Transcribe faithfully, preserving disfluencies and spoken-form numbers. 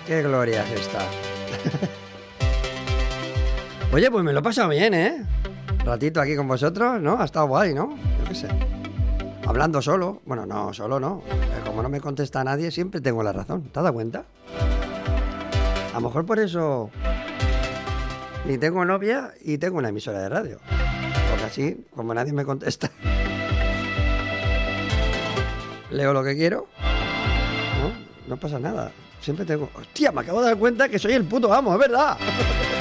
Qué gloria es esta. Oye, pues me lo he pasado bien, ¿eh? Ratito aquí con vosotros, ¿no? Ha estado guay, ¿no? Yo qué sé. Hablando solo. Bueno, no, solo no. Como no me contesta nadie, siempre tengo la razón. ¿Te has dado cuenta? A lo mejor por eso ni tengo novia y tengo una emisora de radio. Porque así, como nadie me contesta, leo lo que quiero. No, no pasa nada. Siempre tengo... Hostia, me acabo de dar cuenta que soy el puto amo, es verdad.